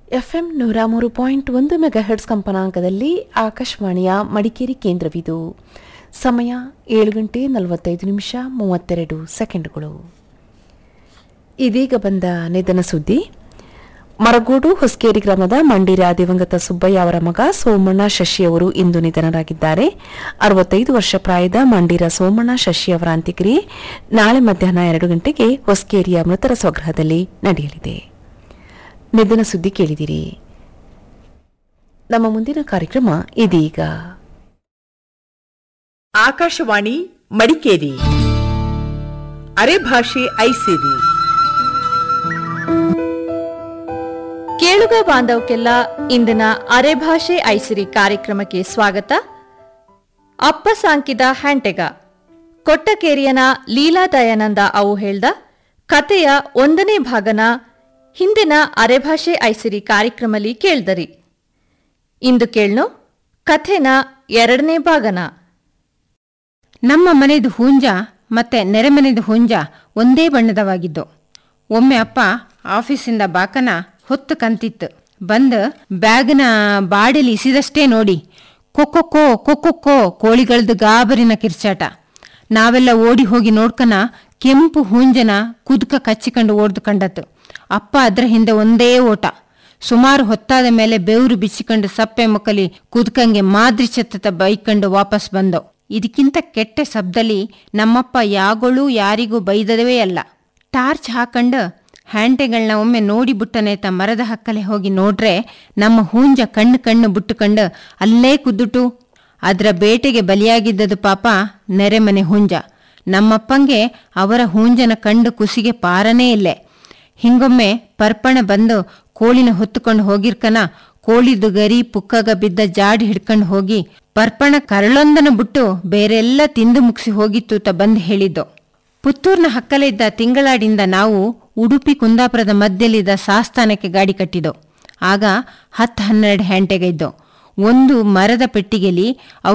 FM 103.1 ಮೆಗಾಹೆರ್ಟ್ಸ್ ಕಂಪನಾಂಕದಲ್ಲಿ ಆಕಾಶವಾಣಿಯ ಮಡಿಕೇರಿ ಕೇಂದ್ರವಿದು. ಸಮಯ 7:45 ಇದೀಗ ಬಂದ ನಿಧನ ಸುದ್ದಿ. ಮರಗೋಡು ಹೊಸಕೇರಿ ಗ್ರಾಮದ ಮಂಡೀರ ದಿವಂಗತ ಸುಬ್ಬಯ್ಯ ಅವರ ಮಗ ಸೋಮಣ್ಣ ಶಶಿ ಅವರು ಇಂದು ನಿಧನರಾಗಿದ್ದಾರೆ. 65 ವರ್ಷ ಪ್ರಾಯದ ಮಂಡೀರ ಸೋಮಣ್ಣ ಶಶಿ ಅವರ ಅಂತ್ಯಕ್ರಿಯೆ ನಾಳೆ ಮಧ್ಯಾಹ್ನ 2 ಗಂಟೆಗೆ ಹೊಸಕೇರಿಯ ಮೃತರ ಸ್ವಗೃಹದಲ್ಲಿ ನಡೆಯಲಿದೆ. ನಿಧನ ಸುದ್ದಿ ಕೇಳಿದಿರಿ. ನಮ್ಮ ಮುಂದಿನ ಕಾರ್ಯಕ್ರಮ ಇದೀಗ. ಆಕಾಶವಾಣಿ ಮಡಿಕೇರಿ ಅರೆಭಾಷೆ ಐಸಿರಿ. ಕೇಳುಗ ಬಾಂಧವಕ್ಕೆಲ್ಲ ಇಂದಿನ ಅರೆಭಾಷೆ ಐಸಿರಿ ಕಾರ್ಯಕ್ರಮಕ್ಕೆ ಸ್ವಾಗತ. ಅಪ್ಪ ಸಾಂಕಿದ ಹ್ಯಾಂಟೆಗ ಕೊಟ್ಟಕೇರಿಯನ ಲೀಲಾ ದಯಾನಂದ ಅವು ಹೇಳ್ದ ಕತೆಯ 1ನೇ ಭಾಗನ ಹಿಂದಿನ ಅರೆಭಾಷೆ ಐಸಿರಿ ಕಾರ್ಯಕ್ರಮದಲ್ಲಿ ಕೇಳ್ದರಿ. ಇಂದು ಕೇಳ್ನು ಕಥೆನ 2ನೇ ಭಾಗನ. ನಮ್ಮ ಮನೆದು ಹುಂಜ ಮತ್ತೆ ನೆರೆಮನೆದು ಹುಂಜ ಒಂದೇ ಬಣ್ಣದವಾಗಿದ್ದು. ಒಮ್ಮೆ ಅಪ್ಪ ಆಫೀಸಿಂದ ಬಾಕನ ಹೊತ್ತು ಕಂತಿತ್ತು. ಬಂದು ಬ್ಯಾಗ್ನ ಬಾಡೆಲಿ ಇಸಿದಷ್ಟೇ ನೋಡಿ ಕೊಕ್ಕೊಕ್ಕೋ ಕೊಕ್ಕೊಕ್ಕೋ ಕೋಳಿಗಳದ್ದು ಗಾಬರಿನ ಕಿರ್ಚಾಟ. ನಾವೆಲ್ಲ ಓಡಿ ಹೋಗಿ ನೋಡ್ಕನ ಕೆಂಪು ಹುಂಜನ ಕುದ್ಕ ಕಚ್ಚಿಕೊಂಡು ಓಡ್ದು ಕಂಡತ್ತು. ಅಪ್ಪ ಅದ್ರ ಹಿಂದೆ ಒಂದೇ ಓಟ. ಸುಮಾರು ಹೊತ್ತಾದ ಮೇಲೆ ಬೆವರು ಬಿಚ್ಚಿಕೊಂಡು ಸಪ್ಪೆ ಮುಕ್ಕಲಿ ಕುದ್ಕಂಗೆ ಮಾದ್ರಿ ಚೆತ್ತತ ಬೈಕೊಂಡು ವಾಪಸ್ ಬಂದವು. ಇದಕ್ಕಿಂತ ಕೆಟ್ಟ ಶಬ್ದಲ್ಲಿ ನಮ್ಮಪ್ಪ ಯಾಗಳೂ ಯಾರಿಗೂ ಬೈದವೇ ಅಲ್ಲ. ಟಾರ್ಚ್ ಹಾಕಂಡು ಹ್ಯಾಂಟೆಗಳನ್ನ ಒಮ್ಮೆ ನೋಡಿಬಿಟ್ಟನೇತ ಮರದ ಹಕ್ಕಲೆ ಹೋಗಿ ನೋಡ್ರೆ ನಮ್ಮ ಹೂಂಜ ಕಣ್ಣು ಬಿಟ್ಟುಕೊಂಡು ಅಲ್ಲೇ ಕುದ್ದುಟು. ಅದರ ಬೇಟೆಗೆ ಬಲಿಯಾಗಿದ್ದದು ಪಾಪ ನೆರೆಮನೆ ಹುಂಜ. ನಮ್ಮಪ್ಪಂಗೆ ಅವರ ಹೂಂಜನ ಕಂಡು ಕುಸಿಗೆ ಪಾರನೇ ಇಲ್ಲೇ. ಹಿಂಗೊಮ್ಮೆ ಪರ್ಪಣ ಬಂದು ಕೋಳಿನ ಹೊತ್ತುಕೊಂಡು ಹೋಗಿರ್ಕನ ಕೋಳಿದು ಗರಿ ಪುಕ್ಕಗ ಬಿದ್ದ ಜಾಡಿ ಹಿಡ್ಕೊಂಡು ಹೋಗಿ ಪರ್ಪಣ ಕರಳೊಂದನ ಬಿಟ್ಟು ಬೇರೆಲ್ಲ ತಿಂದು ಮುಗಿಸಿ ಹೋಗಿತ್ತು ತ ಬಂದು ಹೇಳಿದ್ದು. ಪುತ್ತೂರ್ನ ಹಕ್ಕಲೆ ಇದ್ದ ತಿಂಗಳಾಡಿಂದ ನಾವು ಉಡುಪಿ ಕುಂದಾಪುರದ ಮಧ್ಯಲಿದ್ದ ಸಾಸ್ತಾನಕ್ಕೆ ಗಾಡಿ ಕಟ್ಟಿದೋ. ಆಗ 10-12 ಹ್ಯಾಂಟೆಗ ಇದ್ದೋ. ಒಂದು ಮರದ ಪೆಟ್ಟಿಗೆಲಿ